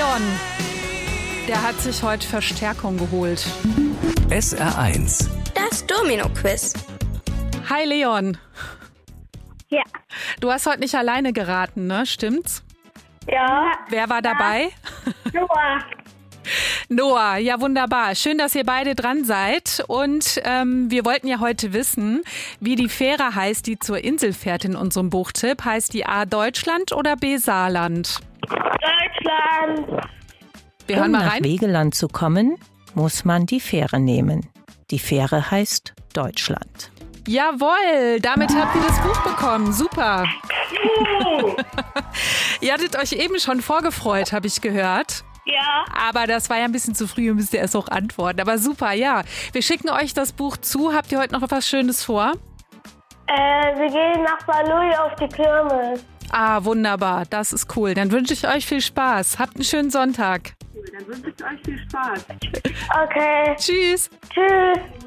Leon, der hat sich heute Verstärkung geholt. SR1. Das Domino-Quiz. Hi Leon. Ja. Du hast heute nicht alleine geraten, ne? Stimmt's? Ja. Wer war dabei? Noah. Noah, ja wunderbar. Schön, dass ihr beide dran seid. Und wir wollten ja heute wissen, wie die Fähre heißt, die zur Insel fährt in unserem Buchtipp. Heißt die A Deutschland oder B Saarland? Deutschland. Wir hören Um mal nach rein. Wegeland zu kommen, muss man die Fähre nehmen. Die Fähre heißt Deutschland. Jawohl, damit habt ihr das Buch bekommen. Super. Ihr hattet euch eben schon vorgefreut, habe ich gehört. Ja. Aber das war ja ein bisschen zu früh, müsst ihr erst auch antworten. Aber super, ja. Wir schicken euch das Buch zu. Habt ihr heute noch was Schönes vor? Wir gehen nach Balui auf die Kirmes. Ah, wunderbar. Das ist cool. Dann wünsche ich euch viel Spaß. Habt einen schönen Sonntag. Okay. Tschüss. Tschüss.